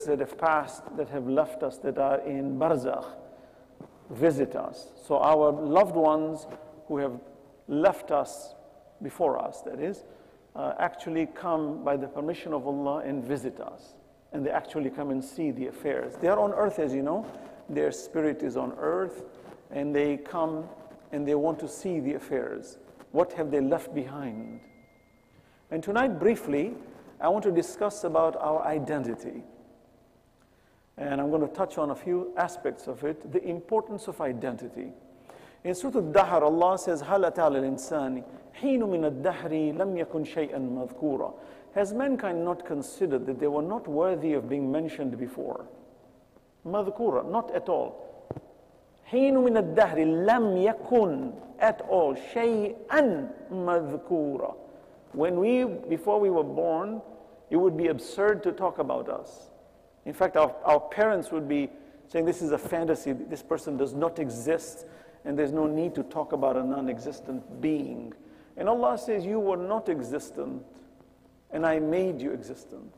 that have passed, that have left us, that are in barzakh, visit us. So our loved ones who have left us, before us that is, actually come by the permission of Allah and visit us. And they actually come and see the affairs. They are on earth, as you know. Their spirit is on earth, and they come and they want to see the affairs. What have they left behind? And tonight, briefly, I want to discuss about our identity. And I'm going to touch on a few aspects of it, the importance of identity. In Surah Al-Dahr, Allah says, هَلْ أَتَى لِلْإِنسَانِ حِينٌ مِنَ الدَّهْرِ لَمْ يَكُنْ شَيْئًا مَذْكُورًا. Has mankind not considered that they were not worthy of being mentioned before? مَذْكُورًا, not at all. حِينٌ مِنَ الدَّهْرِ لَمْ يَكُنْ at all شَيْئًا مَذْكُورًا. Before we were born, it would be absurd to talk about us. In fact, our parents would be saying, this is a fantasy, this person does not exist, and there's no need to talk about a non-existent being. And Allah says, you were not existent, and I made you existent.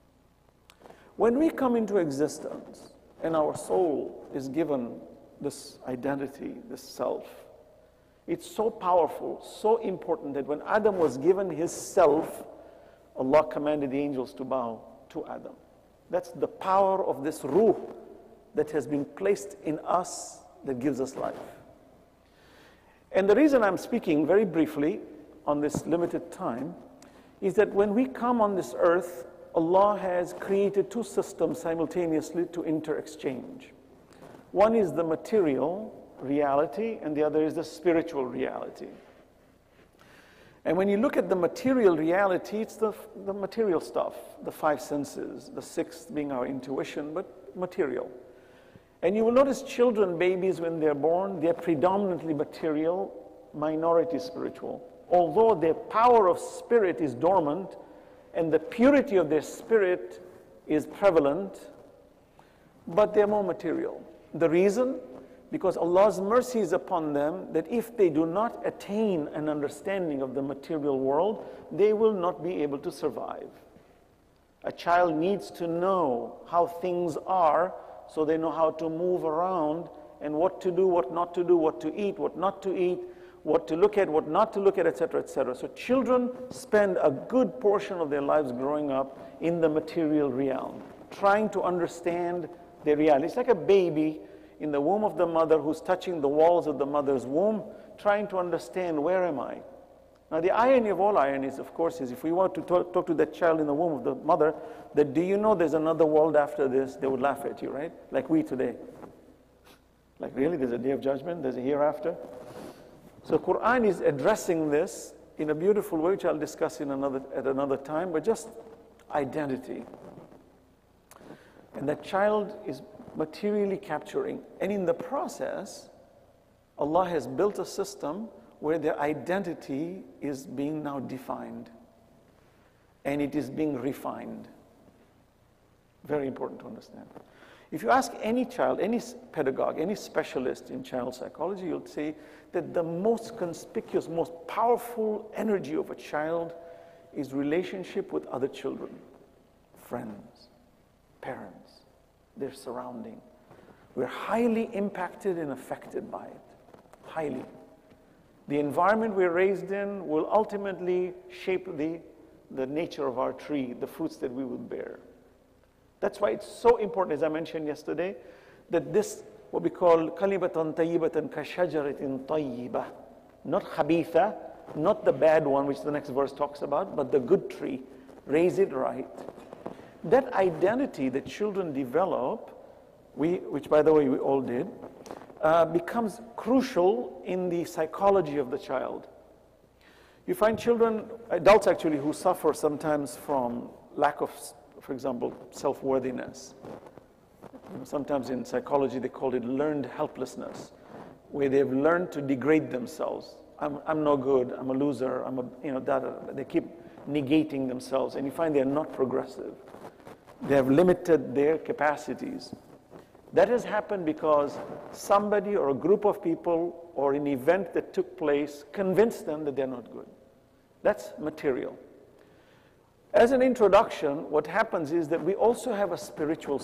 When we come into existence, and our soul is given this identity, this self, it's so powerful, so important that when Adam was given his self, Allah commanded the angels to bow to Adam. That's the power of this ruh that has been placed in us that gives us life. And the reason I'm speaking very briefly on this limited time is that when we come on this earth, Allah has created two systems simultaneously to inter-exchange. One is the material reality, and the other is the spiritual reality. And when you look at the material reality, it's the material stuff, the five senses, the sixth being our intuition, but material. And you will notice children, babies, when they're born, they're predominantly material, minority spiritual. Although their power of spirit is dormant, and the purity of their spirit is prevalent, but they're more material. The reason? Because Allah's mercy is upon them that if they do not attain an understanding of the material world, they will not be able to survive. A child needs to know how things are so they know how to move around and what to do, what not to do, what to eat, what not to eat, what to look at, what not to look at, etc., etc. So children spend a good portion of their lives growing up in the material realm, trying to understand their reality. It's like a baby in the womb of the mother who's touching the walls of the mother's womb, trying to understand, where am I? Now the irony of all ironies, of course, is if we want to talk to that child in the womb of the mother, that do you know there's another world after this, they would laugh at you, right? Like we today. Like, really, there's a day of judgment, there's a hereafter? So Quran is addressing this in a beautiful way, which I'll discuss at another time, but just identity. And that child is materially capturing. And in the process, Allah has built a system where their identity is being now defined. And it is being refined. Very important to understand. If you ask any child, any pedagogue, any specialist in child psychology, you'll say that the most conspicuous, most powerful energy of a child is relationship with other children, friends, parents, their surrounding. We're highly impacted and affected by it, highly. The environment we're raised in will ultimately shape the nature of our tree, the fruits that we will bear. That's why it's so important, as I mentioned yesterday, that this, what we call kalimatan tayyibatan kashajaratin tayyibah, not khabitha, not the bad one, which the next verse talks about, but the good tree. Raise it right. That identity that children develop, which by the way we all did, becomes crucial in the psychology of the child. You find children, adults actually, who suffer sometimes from lack of, for example, self-worthiness. Sometimes in psychology they call it learned helplessness, where they've learned to degrade themselves. I'm no good, I'm a loser, they keep negating themselves, and you find they're not progressive. They have limited their capacities. That has happened because somebody or a group of people or an event that took place convinced them that they're not good. That's material. As an introduction, what happens is that we also have a spiritual